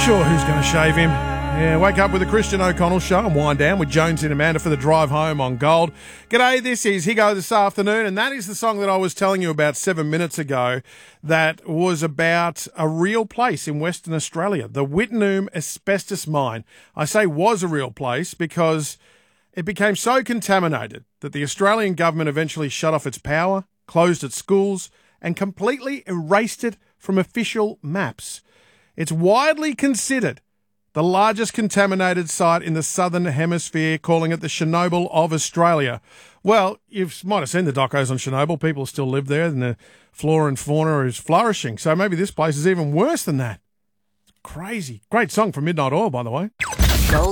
sure who's going to shave him. Yeah, wake up with the Christian O'Connell Show and wind down with Jonesy and Amanda for the drive home on Gold. G'day, this is Higo this afternoon, and that is the song that I was telling you about 7 minutes ago that was about a real place in Western Australia, the Wittenoom Asbestos Mine. I say was a real place because it became so contaminated that the Australian government eventually shut off its power, closed its schools, and completely erased it from official maps. It's widely considered the largest contaminated site in the Southern Hemisphere, calling it the Chernobyl of Australia. Well, you might have seen the docos on Chernobyl. People still live there, and the flora and fauna is flourishing. So maybe this place is even worse than that. Crazy. Great song from Midnight Oil, by the way. Gold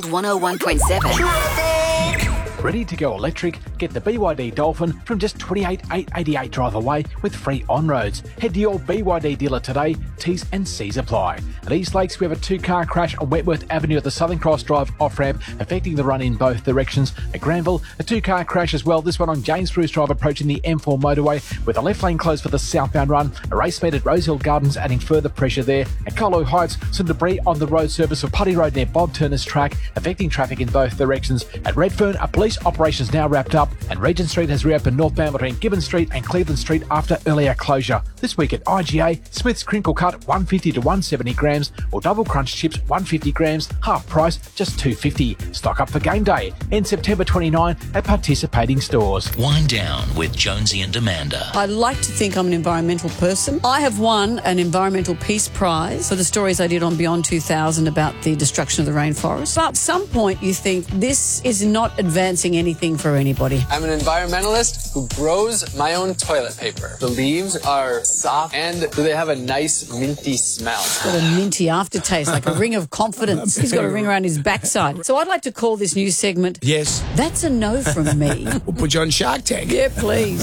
101.7. Ready to go electric? Get the BYD Dolphin from just $28,888 drive away with free on-roads. Head to your BYD dealer today. T's and C's apply. At East Lakes, we have a two-car crash on Wentworth Avenue at the Southern Cross Drive off-ramp, affecting the run in both directions. At Granville, a two-car crash as well, this one on James Bruce Drive approaching the M4 motorway with a left lane closed for the southbound run. A race meet at Rosehill Gardens adding further pressure there. At Colo Heights, some debris on the road surface of Putty Road near Bob Turner's track, affecting traffic in both directions. At Redfern, a police operations now wrapped up, and Regent Street has reopened northbound between Gibbon Street and Cleveland Street after earlier closure. This week at IGA, Smith's Crinkle Cut 150 to 170 grams, or Double Crunch Chips 150 grams, half price, just $2.50. Stock up for game day, end September 29 at participating stores. Wind down with Jonesy and Amanda. I like to think I'm an environmental person. I have won an Environmental Peace Prize for the stories I did on Beyond 2000 about the destruction of the rainforest. But at some point you think this is not advancing anything for anybody. I'm an environmentalist who grows my own toilet paper. The leaves are soft and they have a nice minty smell. It's got a minty aftertaste, like a ring of confidence. He's got a ring around his backside. So I'd like to call this new segment, Yes. That's a No from Me. We'll put you on Shark Tank. Yeah, please.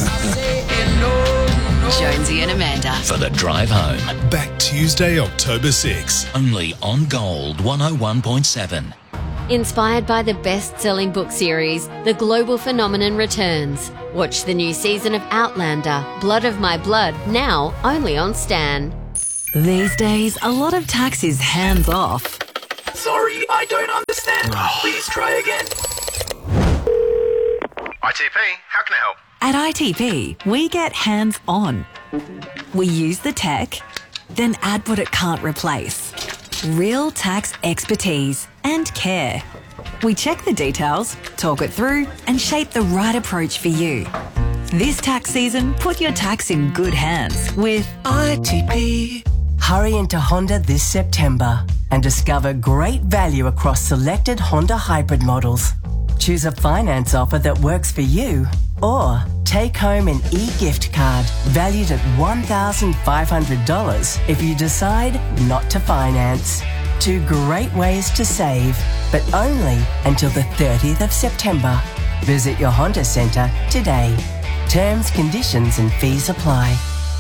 Jonesy and Amanda. For the drive home. Back Tuesday, October 6. Only on Gold 101.7. Inspired by the best-selling book series, The Global Phenomenon returns. Watch the new season of Outlander, Blood of My Blood, now only on Stan. These days, a lot of tax is hands off. Sorry, I don't understand. Please try again. ITP, how can I help? At ITP, we get hands on. We use the tech, then add what it can't replace. Real tax expertise and care. We check the details, talk it through, and shape the right approach for you. This tax season, put your tax in good hands with ITP. Hurry into Honda this September and discover great value across selected Honda hybrid models. Choose a finance offer that works for you, or take home an e-gift card valued at $1,500 if you decide not to finance. Two great ways to save, but only until the 30th of September. Visit your Honda Centre today. Terms, conditions and fees apply.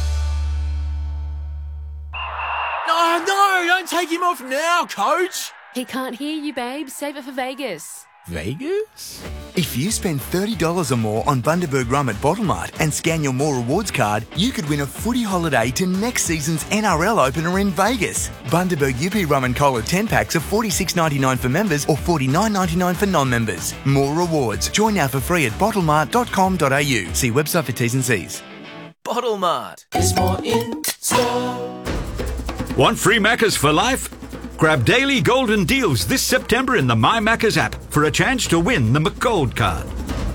No, don't take him off now, coach. He can't hear you, babe. Save it for Vegas. Vegas? If you spend $30 or more on Bundaberg Rum at Bottlemart and scan your More Rewards card, you could win a footy holiday to next season's NRL opener in Vegas. Bundaberg UP Rum and Cola 10-packs are $46.99 for members or $49.99 for non-members. More Rewards. Join now for free at bottlemart.com.au. See website for T's and C's. Bottlemart is more in store. Want free Maccas for life? Grab daily golden deals this September in the My Maccas app for a chance to win the McGold card.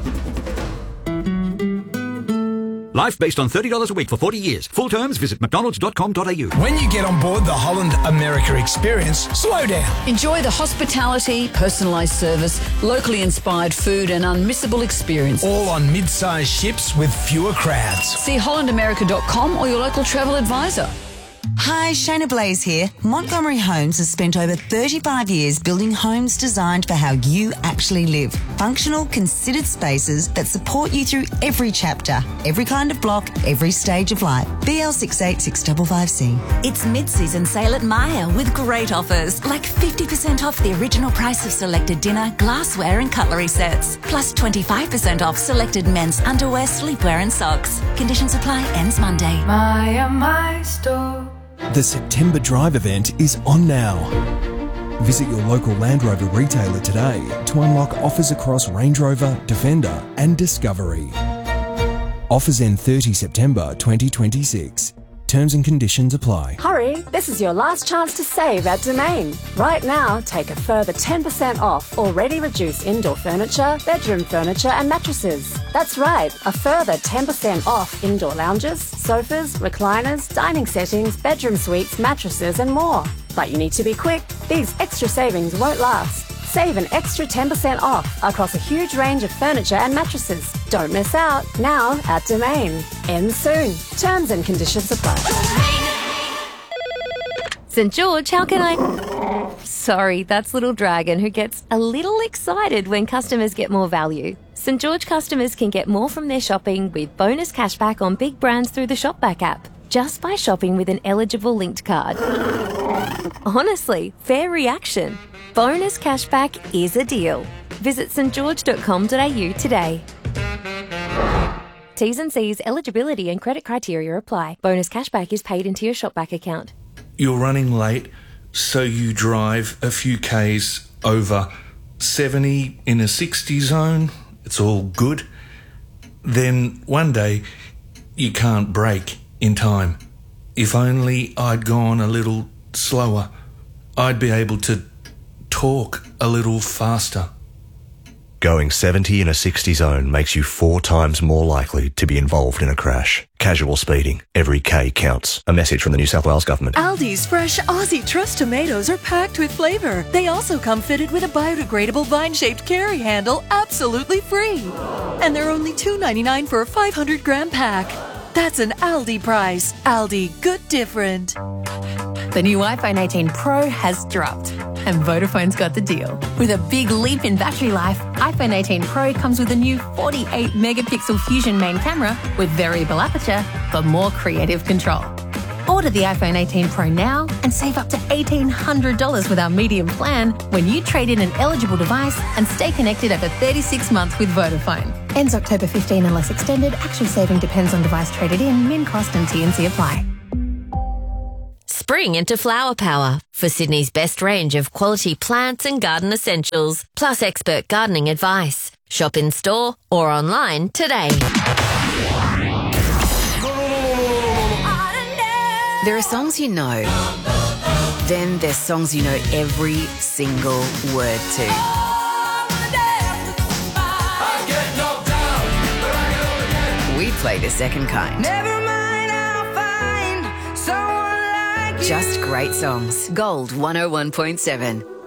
Life based on $30 a week for 40 years. Full terms, visit mcdonalds.com.au. When you get on board the Holland America experience, slow down. Enjoy the hospitality, personalised service, locally inspired food and unmissable experience. All on mid-sized ships with fewer crowds. See hollandamerica.com or your local travel advisor. Hi, Shayna Blaze here. Montgomery Homes has spent over 35 years building homes designed for how you actually live. Functional, considered spaces that support you through every chapter, every kind of block, every stage of life. BL686555C. It's mid-season sale at Myer with great offers, like 50% off the original price of selected dinner, glassware and cutlery sets, plus 25% off selected men's underwear, sleepwear and socks. Conditions apply, ends Monday. My store. The September Drive event is on now. Visit your local Land Rover retailer today to unlock offers across Range Rover, Defender and Discovery. Offers end 30 September 2026. Terms and conditions apply. Hurry, this is your last chance to save at Domain. Right now, take a further 10% off already reduced indoor furniture, bedroom furniture and mattresses. That's right, a further 10% off indoor lounges, sofas, recliners, dining settings, bedroom suites, mattresses and more. But you need to be quick. These extra savings won't last. Save an extra 10% off across a huge range of furniture and mattresses. Don't miss out. Now at Domain. Ends soon. Terms and conditions apply. St. George, how can I... Sorry, that's Little Dragon, who gets a little excited when customers get more value. St. George customers can get more from their shopping with bonus cashback on big brands through the Shopback app, just by shopping with an eligible linked card. Honestly, fair reaction. Bonus cashback is a deal. Visit stgeorge.com.au today. T's and C's, eligibility and credit criteria apply. Bonus cashback is paid into your Shopback account. You're running late, so you drive a few Ks over 70 in a 60 zone. It's all good. Then one day, you can't brake in time. If only I'd gone a little slower, I'd be able to talk a little faster. Going 70 in a 60 zone makes you 4 times more likely to be involved in a crash. Casual speeding. Every K counts. A message from the New South Wales Government. Aldi's fresh Aussie Trust tomatoes are packed with flavour. They also come fitted with a biodegradable vine-shaped carry handle absolutely free. And they're only $2.99 for a 500-gram pack. That's an Aldi price. Aldi, good different. The new iPhone 18 Pro has dropped, and Vodafone's got the deal. With a big leap in battery life, iPhone 18 Pro comes with a new 48-megapixel Fusion main camera with variable aperture for more creative control. Order the iPhone 18 Pro now and save up to $1,800 with our medium plan when you trade in an eligible device and stay connected over 36 months with Vodafone. Ends October 15 unless extended. Actual saving depends on device traded in. Min cost and T&C apply. Spring into Flower Power for Sydney's best range of quality plants and garden essentials, plus expert gardening advice. Shop in store or online today. There are songs you know. Then there's songs you know every single word to. We play the second kind. Just great songs. Gold 101.7.